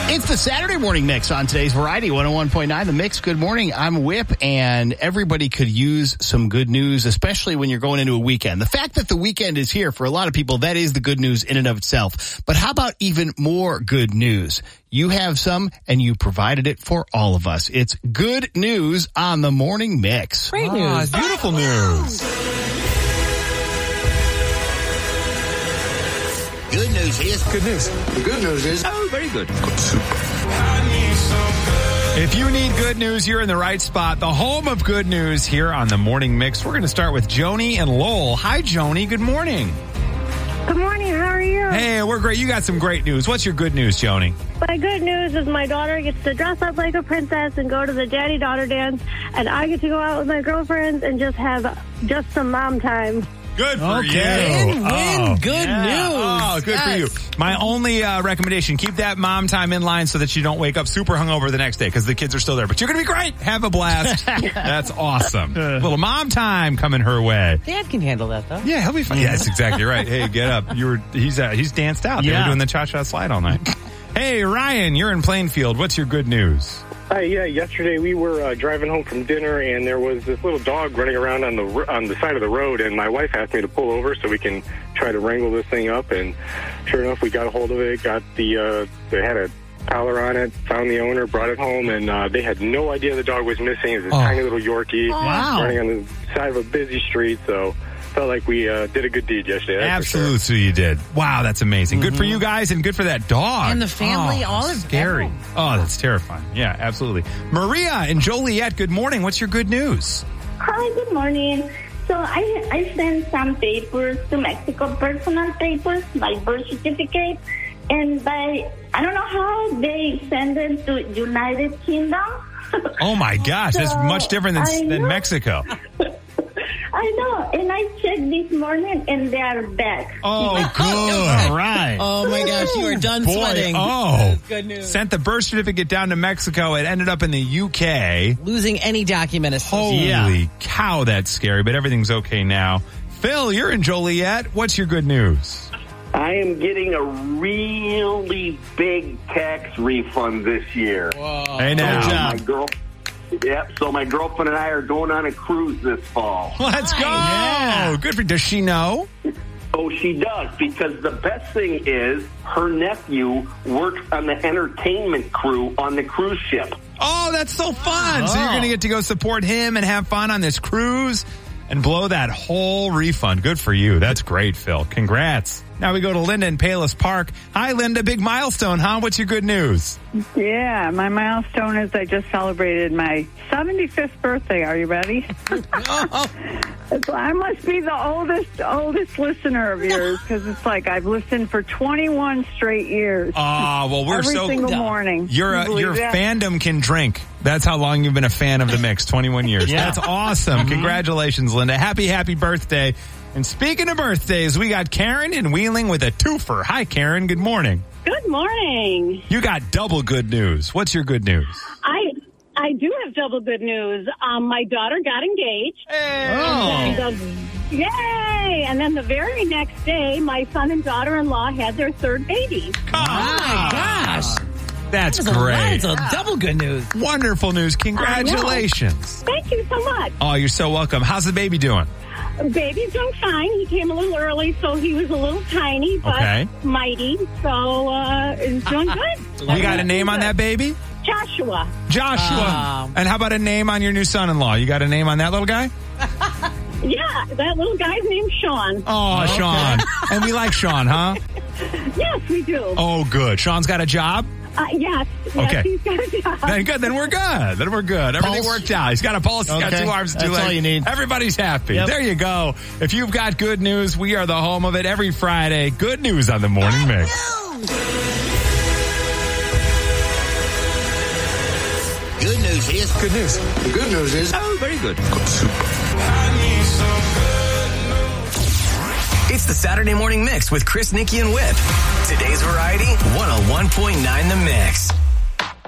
It's the Saturday morning mix on today's Variety 101.9 The Mix. Good morning. I'm Whip, and everybody could use some good news, especially when you're going into a weekend. The fact that the weekend is here for a lot of people, that is the good news in and of itself. But how about even more good news? You have some, and you provided it for all of us. It's good news on the morning mix. Great news. Beautiful news. Good news is Good news. The good news is, oh, very good. If you need good news, you're in the right spot. The home of good news here on the Morning Mix. We're going to start with Joni and Lowell. Hi, Joni. Good morning. Good morning. How are you? Hey, we're great. You got some great news. What's your good news, Joni? My good news is my daughter gets to dress up like a princess and go to the daddy-daughter dance, and I get to go out with my girlfriends and just have just some mom time. Good for you. Win. Good news. Oh, good for you. My only recommendation, keep that mom time in line so that you don't wake up super hungover the next day because the kids are still there. But you're going to be great. Have a blast. That's awesome. Little mom time coming her way. Dad can handle that, though. Yeah, he'll be fine. Yeah, that's exactly right. Hey, get up. He's danced out. They were doing the cha-cha slide all night. Hey, Ryan, you're in Plainfield. What's your good news? Hi, yeah. Yesterday we were driving home from dinner, and there was this little dog running around on the side of the road. And my wife asked me to pull over so we can try to wrangle this thing up. And sure enough, we got a hold of it. Got they had a collar on it. Found the owner, brought it home, and they had no idea the dog was missing. It was a tiny little Yorkie running on the side of a busy street. So. Felt like we did a good deed yesterday. Absolutely, sure. You did. Wow, that's amazing. Good for you guys, and good for that dog. And the family, all of scary. them. Oh, that's terrifying. Yeah, absolutely. Maria and Joliet, good morning. What's your good news? Hi, good morning. So I sent some papers to Mexico, personal papers, my birth certificate, and I don't know how they send it to United Kingdom. Oh my gosh, that's much different than Mexico. I know, and I checked this morning, and they are back. Oh, good. All right. Oh, my gosh, you are done sweating. Oh, good news. Sent the birth certificate down to Mexico. It ended up in the UK. Losing any document is Holy cow, that's scary, but everything's okay now. Phil, you're in Joliet. What's your good news? I am getting a really big tax refund this year. Whoa. Hey, now. So my girlfriend and I are going on a cruise this fall. Let's go. Yeah. Good for. Does she know? Oh, she does, because the best thing is her nephew works on the entertainment crew on the cruise ship. Oh, that's so fun. So you're going to get to go support him and have fun on this cruise and blow that whole refund. Good for you. That's great, Phil. Congrats. Now we go to Linda in Palos Park. Hi, Linda. Big milestone, huh? What's your good news? Yeah, my milestone is I just celebrated my 75th birthday. Are you ready? I must be the oldest listener of yours, because it's like I've listened for 21 straight years. Oh, well, we're every single morning. Your fandom can drink. That's how long you've been a fan of the mix, 21 years. Yeah. That's awesome. Congratulations, Linda. Happy birthday. And speaking of birthdays, we got Karen in Wheeling with a twofer. Hi, Karen. Good morning. Good morning. You got double good news. What's your good news? I do have double good news. My daughter got engaged. Hey. Yay! And then the very next day, my son and daughter-in-law had their third baby. Oh, my gosh. That's great. That's a double good news. Wonderful news. Congratulations. Thank you so much. Oh, you're so welcome. How's the baby doing? Baby's doing fine. He came a little early, so he was a little tiny, but mighty. So it's doing good. You got a name on that baby? Joshua. And how about a name on your new son-in-law? You got a name on that little guy? Yeah, that little guy's named Sean. Oh, okay. Sean. And we like Sean, huh? Yes, we do. Oh, good. Sean's got a job? Yes, okay. He's got a job. Then we're good. Everything worked out. He's got a pulse. He's got 2 arms and 2 legs. That's all you need. Everybody's happy. Yep. There you go. If you've got good news, we are the home of it every Friday. Good news on the Morning Mix. Good news is. Good news. The good news is. Oh, very good. It's the Saturday Morning Mix with Chris, Nikki, and Whip. Today's Variety, 101.9 The Mix.